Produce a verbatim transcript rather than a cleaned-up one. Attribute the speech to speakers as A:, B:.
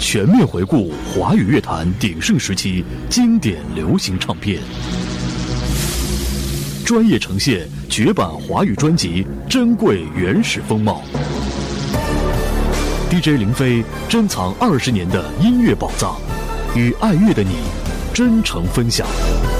A: 全面回顾华语乐坛鼎盛时期经典流行唱片，专业呈现绝版华语专辑珍贵原始风貌。D J 林飞珍藏二十年的音乐宝藏，与爱乐的你真诚分享。